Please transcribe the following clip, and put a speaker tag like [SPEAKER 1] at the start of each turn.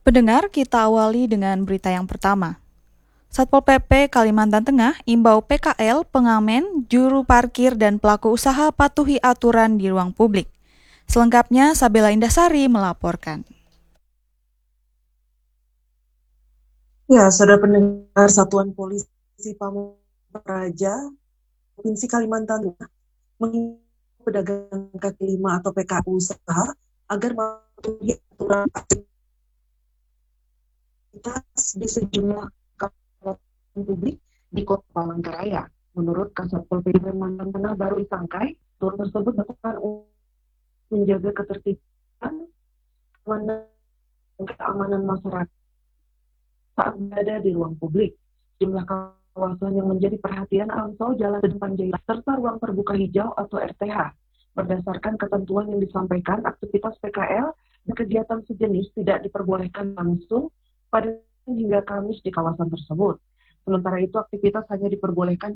[SPEAKER 1] Pendengar, kita awali dengan berita yang pertama. Satpol PP Kalimantan Tengah imbau PKL, pengamen, juru parkir, dan pelaku usaha patuhi aturan di ruang publik. Selengkapnya, Sabela Indasari melaporkan.
[SPEAKER 2] Ya, saudara pendengar, Satuan Polisi Pamung Praja, Provinsi Kalimantan Tengah, mengimbau pedagang kaki lima atau PKU usaha agar mematuhi aturan aktivitas di sejumlah kawasan publik di Kota Palangkaraya. Menurut Kasat Pol PP Kalimantan Tengah baru Isangkai, turun tersebut dilakukan untuk menjaga ketertiban, keamanan masyarakat saat berada di ruang publik. Jumlah kawasan yang menjadi perhatian Amsel Jalan Panjaitan serta ruang terbuka hijau atau RTH. Berdasarkan ketentuan yang disampaikan, aktivitas PKL dan kegiatan sejenis tidak diperbolehkan langsung pada hingga Kamis di kawasan tersebut. Sementara itu, aktivitas hanya diperbolehkan